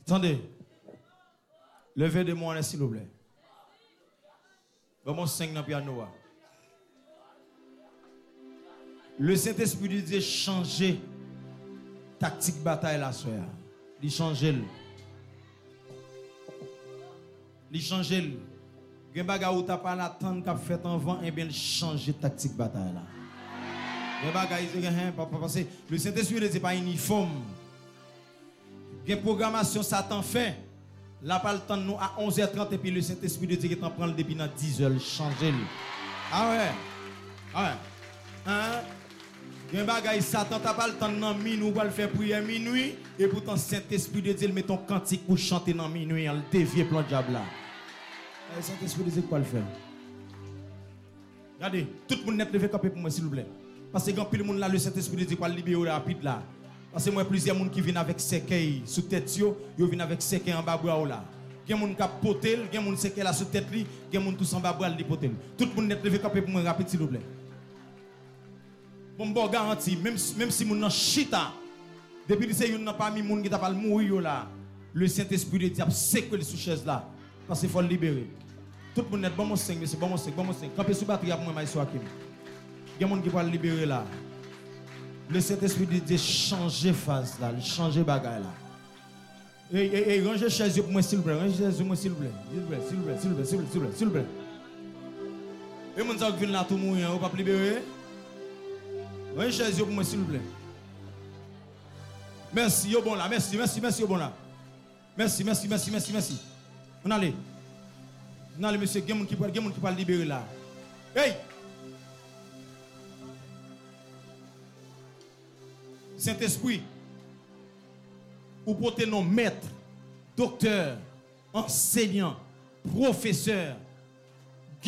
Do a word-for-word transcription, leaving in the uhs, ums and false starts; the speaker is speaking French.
Attendez. Levez de moi, s'il vous plaît. Bon, cinq dans le piano. Le Saint-Esprit de Dieu changer tactique bataille la soeur. Il change. Il change. Il y a des choses où tu n'as pas l'attendre qu'a fait en vent et bien changer tactique bataille là. Il y a des choses parce que le Saint-Esprit de Dieu n'est pas uniforme. Il y a une programmation Satan fait. Là, pas le temps de nous à onze heures trente et puis le Saint-Esprit de Dieu qui t'en prend le depuis dans dix heures, changer. Ah ouais. Ah ouais. Hein? Il y a un bagage, Satan t'as pas le temps de minuit, ou va le faire prier minuit, et pourtant Saint-Esprit de Dieu, il met ton cantique pour chanter dans minuit, il dévie plan diable là. Le Saint-Esprit de Dieu, quoi le faire? Regardez, tout le monde net levé camper pour moi, s'il vous plaît. Parce que quand le monde là, le Saint-Esprit de Dieu, quoi libérer rapide là. Parce que moi, plusieurs personnes qui viennent avec séquelles sous tête, ils viennent avec séquelles en bas bras là. Il y a des gens qui potent, il y a des gens qui séquelles sous tête, il y a des gens qui sont en bas bras qui potent. Tout le monde net levé camper pour moi rapide, s'il vous plaît. Bon, bon, garanti, même, même si mon nom chita, depuis que c'est un parmi les gens qui t'a pas mourir là, le Saint-Esprit de Dieu sait que les sous chaise là, parce qu'il faut le libérer. Tout le monde net, bon, mon cinq, monsieur, bon, mon cinq, bon, mon cinq. Campez sous batterie pour moi, mais il y a des gens qui vont le libérer là. Le Saint-Esprit de Dieu change phase là, change bagaille là. Et, et, et rangez chaise pour moi, s'il vous plaît, rangez chaise pour moi, s'il vous plaît, s'il vous plaît, s'il vous plaît, s'il vous plaît, s'il vous plaît, s'il vous plaît. Et mon qui vient là tout mourir, on va pas libérer. Rangez chaise pour moi, s'il vous plaît. Merci, yo bon là, merci, merci, merci, yo bon là. Merci, merci, merci, merci, merci. On allez. On allez, monsieur, il y a des gens qui peuvent libérer là. Hey! Saint-Esprit, ou porter nos maîtres, docteurs, enseignants, professeurs,